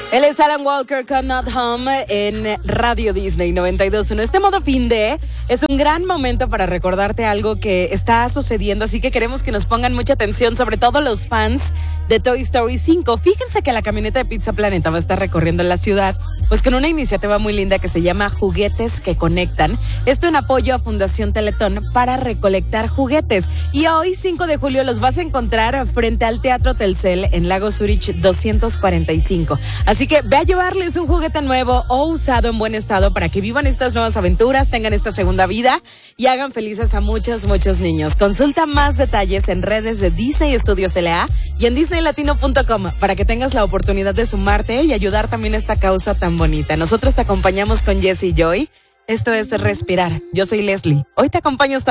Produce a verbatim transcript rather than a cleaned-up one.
Él es Alan Walker con Not Home en Radio Disney noventa y dos punto uno. Este modo fin de es un gran momento para recordarte algo que está sucediendo, así que queremos que nos pongan mucha atención, sobre todo los fans de Toy Story cinco. Fíjense que la camioneta de Pizza Planeta va a estar recorriendo la ciudad, pues con una iniciativa muy linda que se llama Juguetes que Conectan. Esto en apoyo a Fundación Teletón para recolectar juguetes. Y hoy, cinco de julio, los vas a encontrar frente al Teatro Telcel en Lago Zurich doscientos cuarenta y cinco. Así que ve a llevarles un juguete nuevo o usado en buen estado para que vivan estas nuevas aventuras, tengan esta segunda vida y hagan felices a muchos, muchos niños. Consulta más detalles en redes de Disney Studios L A y en disney latino punto com para que tengas la oportunidad de sumarte y ayudar también a esta causa tan bonita. Nosotros te acompañamos con Jesse y Joy. Esto es Respirar. Yo soy Leslie. Hoy te acompaño hasta